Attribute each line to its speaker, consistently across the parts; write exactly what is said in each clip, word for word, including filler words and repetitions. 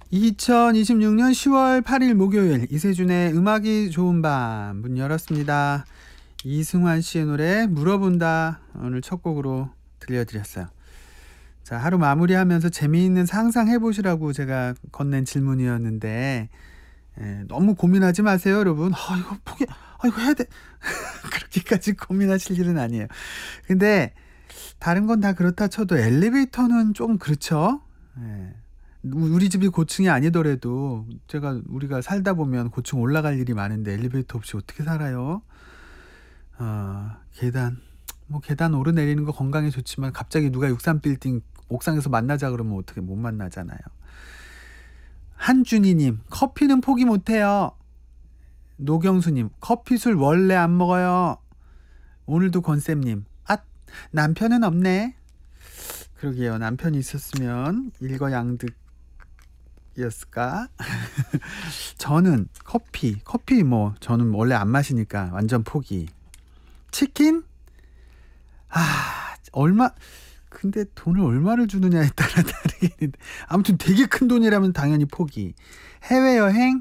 Speaker 1: 이천이십육 년 시월 팔 일 목요일 이세준의 음악이 좋은 밤 문 열었습니다. 이승환 씨의 노래 물어본다 오늘 첫 곡으로 들려드렸어요. 자, 하루 마무리하면서 재미있는 상상 해보시라고 제가 건넨 질문이었는데 에, 너무 고민하지 마세요 여러분. 아 이거 포기 아 이거 해야 돼 그렇게까지 고민하실 일은 아니에요. 근데 다른 건 다 그렇다 쳐도 엘리베이터는 좀 그렇죠. 예. 우리 집이 고층이 아니더라도 제가 우리가 살다 보면 고층 올라갈 일이 많은데 엘리베이터 없이 어떻게 살아요? 어, 계단 뭐 계단 오르내리는 거 건강에 좋지만 갑자기 누가 육십삼 빌딩 옥상에서 만나자 그러면 어떻게 못 만나잖아요. 한준희님 커피는 포기 못해요. 노경수님 커피 술 원래 안 먹어요. 오늘도 권쌤님 아 남편은 없네. 그러게요. 남편이 있었으면 일거양득 이었을까? 저는 커피, 커피 뭐 저는 원래 안 마시니까 완전 포기. 치킨? 아, 얼마 근데 돈을 얼마를 주느냐에 따라 다르겠는데 아무튼 되게 큰 돈이라면 당연히 포기. 해외여행?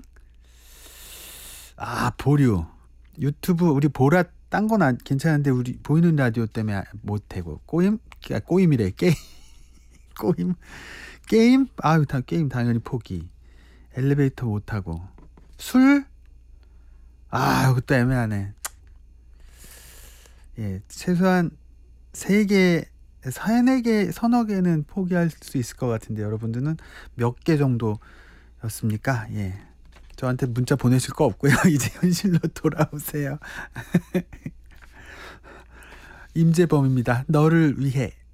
Speaker 1: 아, 보류. 유튜브 우리 보라 딴 건 괜찮은데 우리 보이는 라디오 때문에 못하고 꼬임? 꼬임이래. 게임. 꼬임. 게임? 아유, 다 게임 당연히 포기. 엘리베이터 못 타고. 술? 아, 이것도 애매하네. 예, 최소한 세 개, 서너 개, 서너 개는 포기할 수 있을 것 같은데 여러분들은 몇 개 정도였습니까? 예. 저한테 문자 보내실 거 없고요. 이제 현실로 돌아오세요. 임재범입니다. 너를 위해.